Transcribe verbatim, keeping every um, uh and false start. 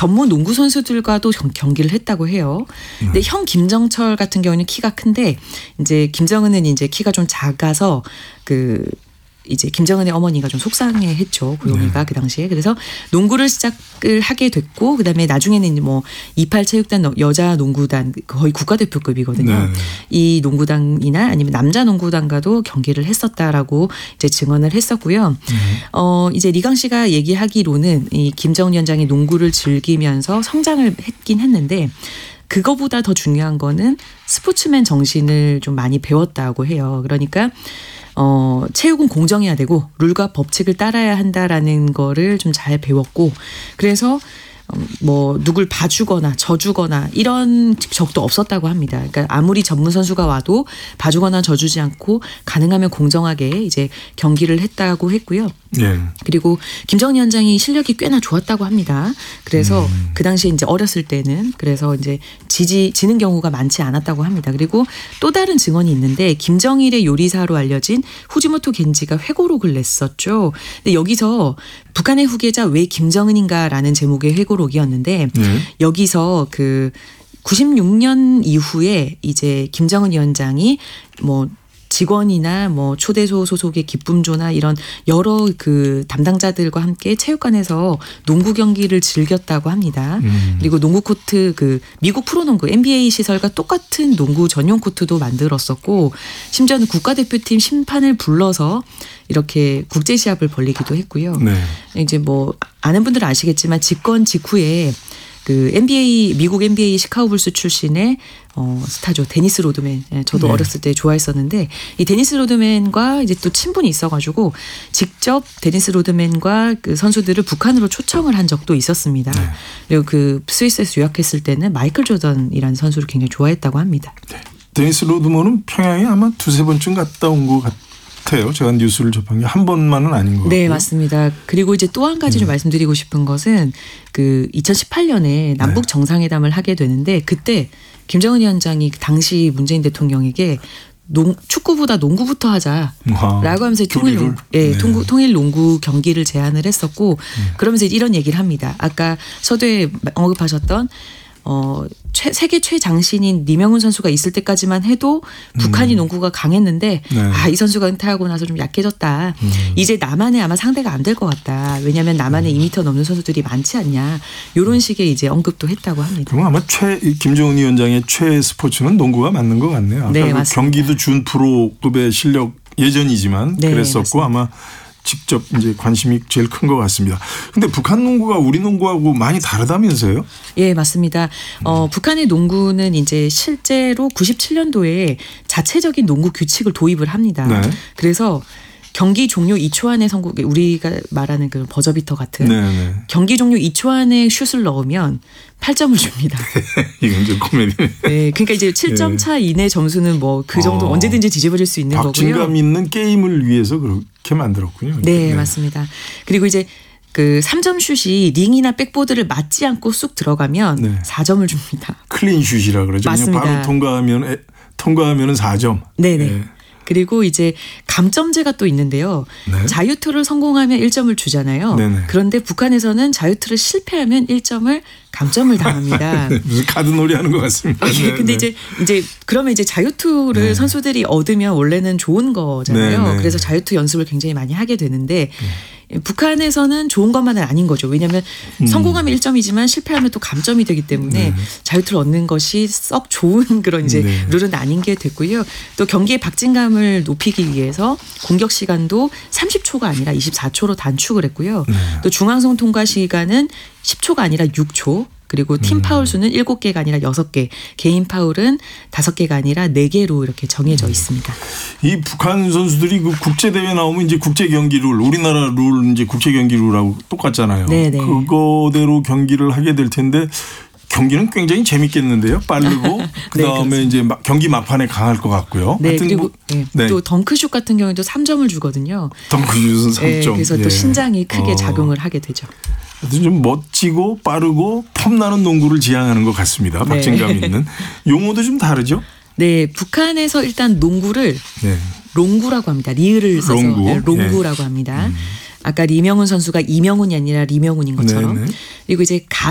전문 농구 선수들과도 경기를 했다고 해요. 근데 음. 형 김정철 같은 경우는 키가 큰데 이제 김정은은 이제 키가 좀 작아서 그 이제 김정은의 어머니가 좀 속상해했죠. 고용이가 네. 그 당시에. 그래서 농구를 시작을 하게 됐고 그다음에 나중에는 뭐 이십팔 체육단 여자 농구단 거의 국가대표급이거든요. 네. 이 농구단이나 아니면 남자 농구단과도 경기를 했었다라고 이제 증언을 했었고요. 네. 어 이제 리강 씨가 얘기하기로는 이 김정은 위원장이 농구를 즐기면서 성장을 했긴 했는데 그거보다 더 중요한 거는 스포츠맨 정신을 좀 많이 배웠다고 해요. 그러니까 어, 체육은 공정해야 되고 룰과 법칙을 따라야 한다라는 거를 좀 잘 배웠고 그래서 뭐 누굴 봐주거나 져주거나 이런 적도 없었다고 합니다. 그러니까 아무리 전문 선수가 와도 봐주거나 져주지 않고 가능하면 공정하게 이제 경기를 했다고 했고요. 네. 그리고 김정은 위원장이 실력이 꽤나 좋았다고 합니다. 그래서 음. 그 당시에 이제 어렸을 때는 그래서 이제 지지 지는 경우가 많지 않았다고 합니다. 그리고 또 다른 증언이 있는데 김정일의 요리사로 알려진 후지모토 겐지가 회고록을 냈었죠. 근데 여기서 북한의 후계자 왜 김정은인가라는 제목의 회고록이었는데 네. 여기서 그 구십육 년 이후에 이제 김정은 위원장이 뭐 직원이나 뭐 초대소 소속의 기쁨조나 이런 여러 그 담당자들과 함께 체육관에서 농구 경기를 즐겼다고 합니다. 음. 그리고 농구 코트 그 미국 프로농구 엔비에이 시설과 똑같은 농구 전용 코트도 만들었었고 심지어는 국가대표팀 심판을 불러서 이렇게 국제 시합을 벌리기도 했고요. 네. 이제 뭐 아는 분들은 아시겠지만 집권 직후에 그 엔비에이 미국 엔비에이 시카고 불스 출신의 어, 스타죠. 데니스 로드맨. 저도 네. 어렸을 때 좋아했었는데 이 데니스 로드맨과 이제 또 친분이 있어가지고 직접 데니스 로드맨과 그 선수들을 북한으로 초청을 한 적도 있었습니다. 네. 그리고 그 스위스에서 유학했을 때는 마이클 조던이라는 선수를 굉장히 좋아했다고 합니다. 네. 데니스 로드맨은 평양에 아마 두세 번쯤 갔다 온 것 같아요. 제가 뉴스를 접한 게 한 번만은 아닌 것 같아요. 네, 맞습니다. 그리고 이제 또 한 가지 좀 음. 말씀드리고 싶은 것은 그 이천십팔 년에 남북 정상회담을 네. 하게 되는데 그때 김정은 위원장이 당시 문재인 대통령에게 농, 축구보다 농구부터 하자라고 하면서 통일 농구, 예, 네. 통구, 통일 농구 경기를 제안을 했었고 네. 그러면서 이런 얘기를 합니다. 아까 서두에 언급하셨던 어, 최, 세계 최장신인 리명훈 선수가 있을 때까지만 해도 북한이 음. 농구가 강했는데 네. 아, 이 선수가 은퇴하고 나서 좀 약해졌다. 음. 이제 남한에 아마 상대가 안 될 것 같다. 왜냐하면 남한에 음. 이 미터 넘는 선수들이 많지 않냐. 이런 식의 이제 언급도 했다고 합니다. 그럼 아마 최 김정은 위원장의 최애 스포츠는 농구가 맞는 것 같네요. 네, 그 경기도 준 프로급의 실력 예전이지만 네, 그랬었고 맞습니다. 아마 직접 이제 관심이 제일 큰 것 같습니다. 근데 북한 농구가 우리 농구하고 많이 다르다면서요? 예, 맞습니다. 어, 음. 북한의 농구는 이제 실제로 구십칠 년도에 자체적인 농구 규칙을 도입을 합니다. 네. 그래서 경기 종료 이 초 안에 성공, 우리가 말하는 그 버저비터 같은 네네. 경기 종료 이 초 안에 슛을 넣으면 팔 점을 줍니다. 이건 좀 코미디. 네, 그러니까 이제 칠 점 차 이내 점수는 뭐 그 정도 어. 언제든지 뒤집어질 수 있는 박진감 거고요. 박진감 있는 게임을 위해서 그렇게 만들었군요. 네, 네, 맞습니다. 그리고 이제 그 삼 점 슛이 링이나 백보드를 맞지 않고 쑥 들어가면 네. 사 점을 줍니다. 클린 슛이라 그러죠. 맞습니다. 그냥 바로 통과하면 통과하면은 사 점. 네네. 네. 그리고 이제 감점제가 또 있는데요. 네. 자유투를 성공하면 일 점을 주잖아요. 네네. 그런데 북한에서는 자유투를 실패하면 일 점을 감점을 당합니다. 무슨 카드놀이 하는 것 같습니다. 아, 예. 근데 네. 이제 이제 그러면 이제 자유투를 네. 선수들이 얻으면 원래는 좋은 거잖아요. 네네. 그래서 자유투 연습을 굉장히 많이 하게 되는데 네. 북한에서는 좋은 것만은 아닌 거죠. 왜냐하면 음. 성공하면 일 점이지만 실패하면 또 감점이 되기 때문에 네. 자유투를 얻는 것이 썩 좋은 그런 이제 네. 룰은 아닌 게 됐고요. 또 경기의 박진감을 높이기 위해서 공격 시간도 삼십 초가 아니라 이십사 초로 단축을 했고요. 네. 또 중앙선 통과 시간은 십 초가 아니라 육 초. 그리고 팀 파울 수는 일곱 개가 아니라 여섯 개, 개인 파울은 다섯 개가 아니라 네 개로 이렇게 정해져 있습니다. 이 북한 선수들이 그 국제 대회 나오면 이제 국제 경기 룰, 우리나라 룰 이제 국제 경기 룰하고 똑같잖아요. 네네. 그거대로 경기를 하게 될 텐데 경기는 굉장히 재밌겠는데요. 빠르고 그다음에 네, 이제 막 경기 막판에 강할 것 같고요. 네, 그리고 뭐, 네. 네. 또 덩크슛 같은 경우에도 삼 점을 주거든요. 덩크슛은 삼 점. 네, 그래서 예. 또 신장이 크게 어. 작용을 하게 되죠. 좀 멋지고 빠르고 폼나는 농구를 지향하는 것 같습니다. 네. 박진감 있는. 용어도 좀 다르죠? 네. 북한에서 일단 농구를 네. 롱구라고 합니다. 리을을 써서 롱구. 네, 롱구라고 네. 합니다. 음. 아까 리명훈 선수가 이명훈이 아니라 리명훈인 것처럼. 네네. 그리고 이제 가